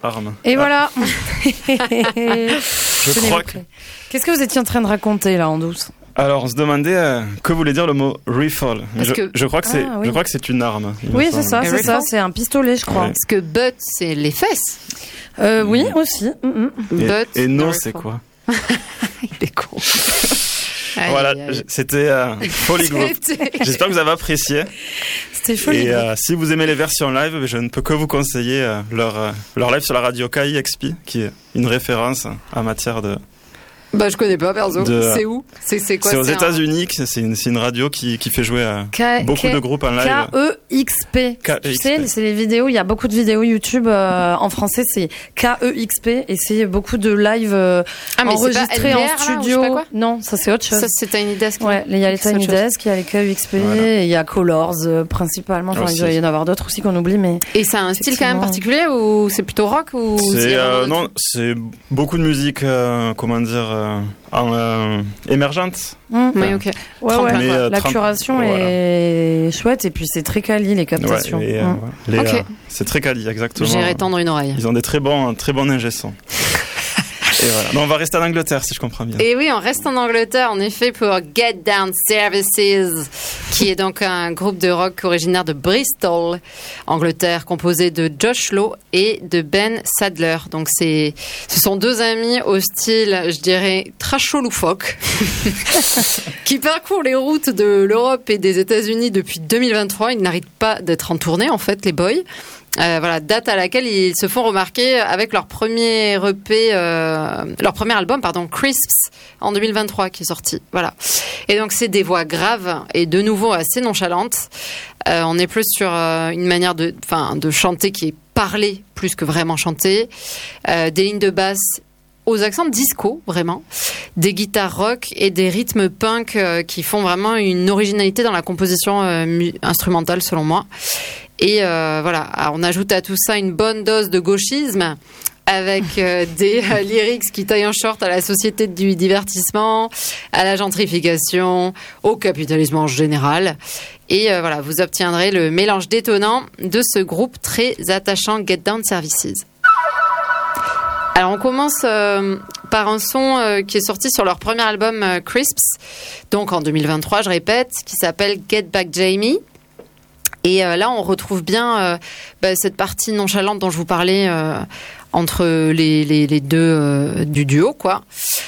arme. Et voilà. Je crois que... Qu'est-ce que vous étiez en train de raconter là en douce? Alors, on se demandait que voulait dire le mot rifle. Je crois que c'est, je crois que c'est une arme. Oui, c'est ça, c'est un pistolet, je crois. Ouais. Parce que butt, c'est les fesses. Oui, aussi. Butt, et no, c'est quoi? Il est con. Voilà, c'était Folly Group. J'espère que vous avez apprécié. C'était Folly Et Group. si vous aimez les versions live, je ne peux que vous conseiller leur live sur la radio KIXP, qui est une référence en matière de... Bah, je connais pas, perso. C'est où? C'est quoi? C'est aux États-Unis, c'est une radio qui fait jouer beaucoup de groupes en live. KEXP. Tu sais, c'est les vidéos, il y a beaucoup de vidéos YouTube en français, c'est KEXP et c'est beaucoup de live enregistrés en studio. Là, quoi non, ça c'est autre chose. Ça c'est Tiny Desk. Ouais, il y a les Tiny Desk, il y a les KEXP, et il y a Colors principalement. Enfin, il doit y en avoir d'autres aussi qu'on oublie, mais. Et ça a un style quand même particulier ou c'est plutôt rock ou non, c'est beaucoup de musique, comment dire. Émergente. Oui, ok. Ouais. La curation est chouette et puis c'est très quali les captations. Ouais, c'est très quali, exactement. J'irai tendre une oreille. Ils ont des très bons ingé-sons. Et voilà. Non, on va rester en Angleterre si je comprends bien. Et oui, on reste en Angleterre en effet pour Get Down Services, qui est donc un groupe de rock originaire de Bristol, Angleterre, composé de Josh Lowe et de Ben Sadler. Donc ce sont deux amis au style, je dirais, trasho loufoque, qui parcourent les routes de l'Europe et des États-Unis depuis 2023. Ils n'arrêtent pas d'être en tournée en fait, les boys. Voilà, date à laquelle ils se font remarquer avec leur premier album, Crisps, en 2023, qui est sorti. Voilà. Et donc, c'est des voix graves et de nouveau assez nonchalantes. On est plus sur une manière de chanter qui est parlée plus que vraiment chanter. Des lignes de basse aux accents disco, vraiment. Des guitares rock et des rythmes punk qui font vraiment une originalité dans la composition instrumentale, selon moi. Et voilà, alors on ajoute à tout ça une bonne dose de gauchisme avec des lyrics qui taillent en short à la société du divertissement, à la gentrification, au capitalisme en général. Et voilà, vous obtiendrez le mélange détonnant de ce groupe très attachant Get Down Services. Alors on commence par un son qui est sorti sur leur premier album Crisps, donc en 2023, je répète, qui s'appelle Get Back Jamie. Et là, on retrouve bien cette partie nonchalante dont je vous parlais entre les deux du duo, quoi.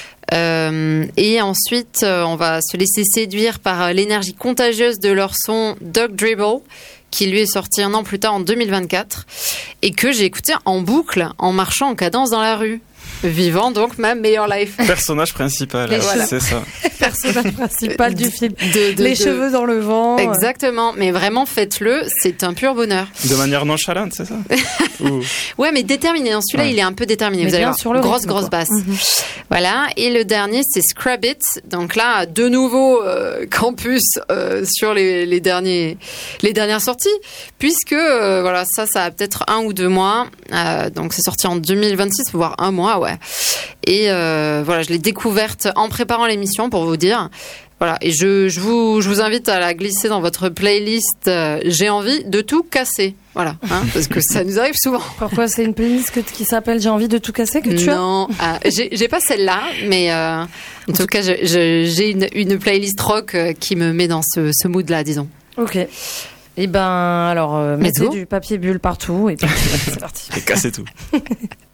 Et ensuite, on va se laisser séduire par l'énergie contagieuse de leur son Dog Dribble, qui lui est sorti un an plus tard en 2024 et que j'ai écouté en boucle en marchant en cadence dans la rue. Vivant donc ma meilleure life. Personnage principal, c'est ça. Personnage principal du film. Les cheveux dans le vent. Exactement, mais vraiment faites-le, c'est un pur bonheur. De manière nonchalante, c'est ça? Ouais, mais déterminé. Dans celui-là, il est un peu déterminé. Mais vous allez bien voir, sur le grosse basse. Voilà, et le dernier, c'est Scrub It. Donc là, de nouveau, campus sur les dernières sorties, puisque voilà, ça a peut-être 1 ou 2 mois. Donc c'est sorti en 2026, voire 1 mois, ouais. Et voilà, je l'ai découverte en préparant l'émission, pour vous dire. Voilà, et je vous invite à la glisser dans votre playlist J'ai envie de tout casser. Voilà, parce que ça nous arrive souvent. Pourquoi c'est une playlist qui s'appelle J'ai envie de tout casser que tu as? Non, j'ai pas celle-là, mais en tout cas, j'ai une playlist rock qui me met dans ce mood-là, disons. Ok. Et ben, alors, mettez du papier bulle partout et puis c'est parti. Et cassez tout.